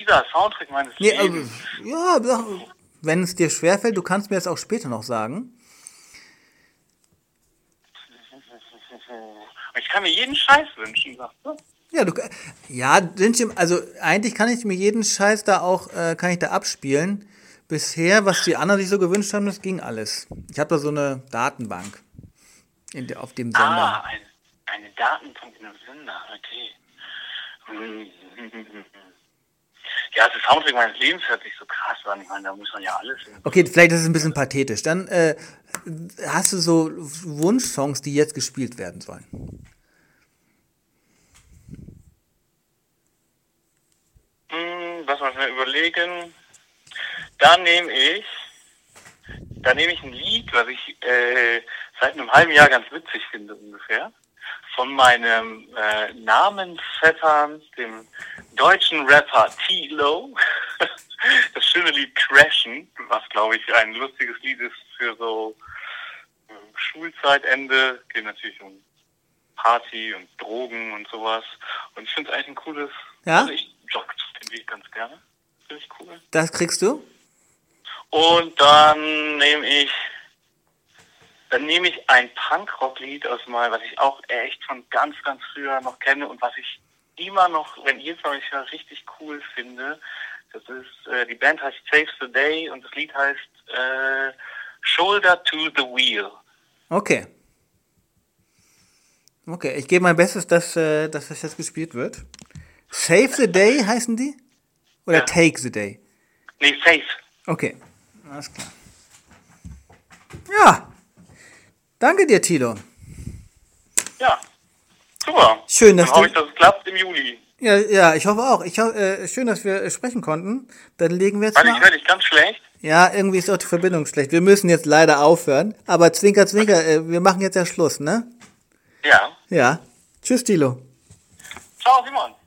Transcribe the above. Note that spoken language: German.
dieser Soundtrack meines Nee, Lebens. ja, wenn es dir schwerfällt, du kannst mir das auch später noch sagen. Ich kann mir jeden Scheiß wünschen, sagst du? Ja, also eigentlich kann ich mir jeden Scheiß da auch, kann ich da abspielen. Bisher, was die anderen sich so gewünscht haben, das ging alles. Ich habe da so eine Datenbank auf dem Sender. Eine Datenbank in einem Sender, okay. Ja, also Soundtrack meines Lebens hört sich so krass an. Ich meine, da muss man ja alles... Okay, vielleicht ist es ein bisschen pathetisch. Dann hast du so Wunschsongs, die jetzt gespielt werden sollen. Lass mal schnell überlegen. Da nehme ich ein Lied, was ich seit einem halben Jahr ganz witzig finde ungefähr. Von meinem Namensvettern, dem deutschen Rapper T-Lo. Das schöne Lied Crashen, was glaube ich ein lustiges Lied ist für so Schulzeitende. Geht natürlich um Party und Drogen und sowas. Und ich finde es eigentlich ein cooles... Ja? Also ich jogge den Lied ganz gerne. Finde ich cool. Das kriegst du? Und dann nehme ich ein Punkrock-Lied aus mal, was ich auch echt von ganz, ganz früher noch kenne und was ich immer noch, wenn jedes Mal ich höre, richtig cool finde. Das ist, die Band heißt Save the Day und das Lied heißt Shoulder to the Wheel. Okay. Okay, ich gebe mein Bestes, dass das jetzt gespielt wird. Save the Day heißen die? Oder Ja. Take the Day? Nee, Save. Okay, alles klar. Ja, danke dir, Tilo. Ja, super. Schön, dass dann hoffe ich, dass es klappt im Juli. Ja, ich hoffe auch. Schön, dass wir sprechen konnten. Dann legen wir jetzt Weil ich mal... höre dich ganz schlecht. Ja, irgendwie ist auch die Verbindung schlecht. Wir müssen jetzt leider aufhören. Aber Zwinker, Zwinker, wir machen jetzt ja Schluss, ne? Ja. Ja. Tschüss, Tilo. Ciao, Simon.